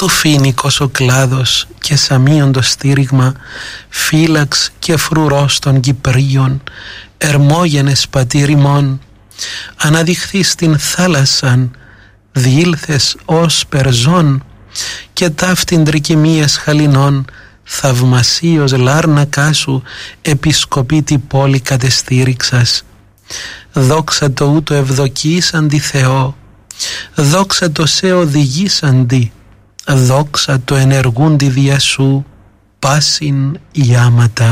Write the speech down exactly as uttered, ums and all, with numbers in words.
του φοίνικος ο κλάδος και σαμίον το στήριγμα, φύλαξ και φρουρός των Κυπρίων, ερμόγενες πατήριμων, αναδειχθεί στην θάλασσαν, διήλθες ως περζών, και ταύτην τρικυμίας χαλινών, θαυμασίως λάρνακά σου, επισκοπήτη πόλη κατεστήριξας. Δόξα το ούτω ευδοκίσαντι Θεό, δόξα το σε οδηγήσαντι, δόξα το ενεργούντι δια σου, πάσιν ιάματα.